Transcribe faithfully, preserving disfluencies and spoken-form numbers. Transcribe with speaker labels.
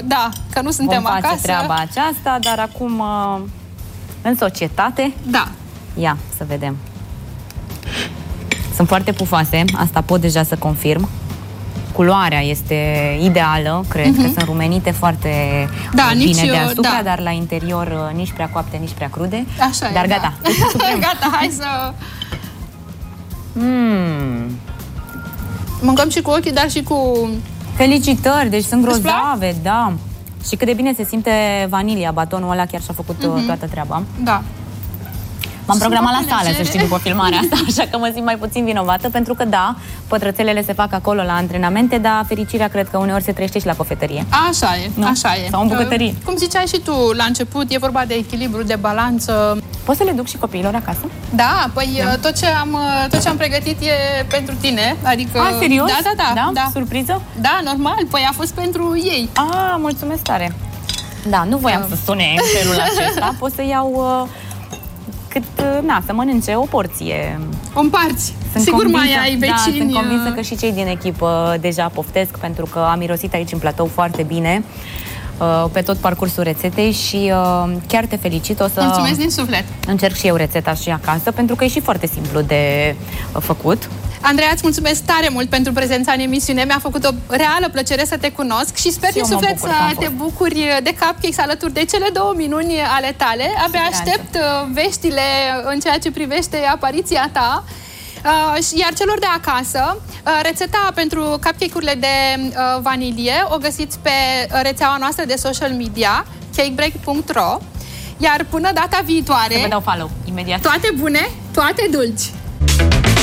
Speaker 1: da, că nu suntem
Speaker 2: vom face
Speaker 1: acasă.
Speaker 2: treaba aceasta, dar acum în societate.
Speaker 1: Da.
Speaker 2: Ia, să vedem. Sunt foarte pufoase, asta pot deja să confirm. Culoarea este ideală, cred
Speaker 1: Mhm.
Speaker 2: că sunt rumenite foarte
Speaker 1: Da,
Speaker 2: bine
Speaker 1: nici,
Speaker 2: deasupra,
Speaker 1: da.
Speaker 2: dar la interior nici prea coapte, nici prea crude.
Speaker 1: Așa
Speaker 2: dar
Speaker 1: e,
Speaker 2: gata.
Speaker 1: da. Gata, hai să
Speaker 2: Mm.
Speaker 1: mâncăm și cu ochii, dar și cu...
Speaker 2: Felicitări, deci sunt
Speaker 1: Îți plac?
Speaker 2: grozave, da. Și cât de bine se simte vanilia, batonul ăla chiar și-a făcut
Speaker 1: Mhm.
Speaker 2: toată treaba.
Speaker 1: Da.
Speaker 2: M-am programat la
Speaker 1: Sunt
Speaker 2: sală,
Speaker 1: plăcere.
Speaker 2: să știi, după filmarea asta, așa că mă simt mai puțin vinovată, pentru că, da, pătrățelele se fac acolo la antrenamente, dar fericirea cred că uneori se trăiește și la cofetărie.
Speaker 1: Așa e,
Speaker 2: Nu?
Speaker 1: așa e.
Speaker 2: Sau în bucătărie.
Speaker 1: Uh, Cum ziceai și tu la început, e vorba de echilibru, de balanță.
Speaker 2: Poți să le duc și copiilor acasă?
Speaker 1: Da, păi da. Tot, ce am, tot ce am pregătit e pentru tine. Adică...
Speaker 2: A, serios?
Speaker 1: Da, da, da.
Speaker 2: Da?
Speaker 1: Da,
Speaker 2: Surpriză?
Speaker 1: da, normal, păi a fost pentru ei.
Speaker 2: A, mulțumesc tare! Da, nu voiam
Speaker 1: Da.
Speaker 2: să sune în felul acesta, pot să iau... Uh, cât, uh, na, să mănânce o porție.
Speaker 1: O împarți.
Speaker 2: Sunt
Speaker 1: Sigur
Speaker 2: convinsă,
Speaker 1: mai ai vecini.
Speaker 2: Da, sunt convinsă că și cei din echipă deja poftesc, pentru că am mirosit aici în platou foarte bine uh, pe tot parcursul rețetei și uh, chiar te felicit. O să
Speaker 1: Mulțumesc din suflet.
Speaker 2: încerc și eu rețeta și acasă, pentru că e și foarte simplu de uh, făcut.
Speaker 1: Andreea, îți mulțumesc tare mult pentru prezența în emisiune. Mi-a făcut o reală plăcere să te cunosc și sper
Speaker 2: Și
Speaker 1: din
Speaker 2: eu mă
Speaker 1: suflet
Speaker 2: bucur
Speaker 1: să
Speaker 2: că am
Speaker 1: te
Speaker 2: fost.
Speaker 1: bucuri de cupcakes alături de cele două minuni ale tale. Abia
Speaker 2: de
Speaker 1: aștept uh, veștile în ceea ce privește apariția ta. Uh, și- iar celor de acasă, uh, rețeta pentru cupcake-urile de uh, vanilie o găsiți pe uh, rețeaua noastră de social media, cakebreak punct ro. Iar până data viitoare,
Speaker 2: Să vă dau follow imediat.
Speaker 1: toate bune, toate dulci!